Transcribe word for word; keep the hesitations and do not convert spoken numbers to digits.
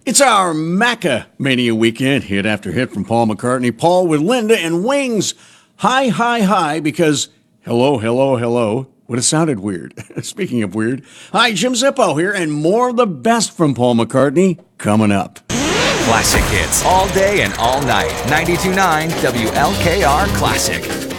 It's our Macca Mania weekend, hit after hit from Paul McCartney. Paul with Linda and Wings. Hi, hi, hi, because hello, hello, hello would have sounded weird. Speaking of weird, hi, Jim Zippo here, and more of the best from Paul McCartney coming up. Classic hits all day and all night. ninety-two point nine W L K R Classic.